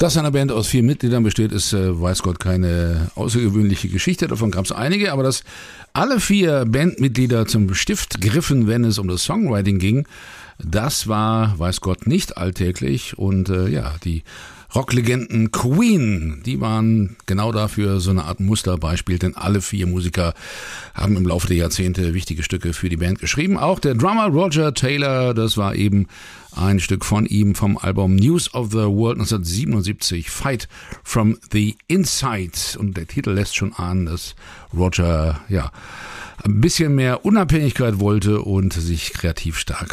Dass eine Band aus 4 Mitgliedern besteht, ist, weiß Gott, keine außergewöhnliche Geschichte. Davon gab es einige, aber dass alle 4 Bandmitglieder zum Stift griffen, wenn es um das Songwriting ging, das war, weiß Gott, nicht alltäglich. Und die Rocklegenden Queen, die waren genau dafür so eine Art Musterbeispiel, denn alle 4 Musiker haben im Laufe der Jahrzehnte wichtige Stücke für die Band geschrieben. Auch der Drummer Roger Taylor, das war eben ein Stück von ihm vom Album News of the World 1977, Fight from the Inside. Und der Titel lässt schon ahnen, dass Roger ein bisschen mehr Unabhängigkeit wollte und sich kreativ stark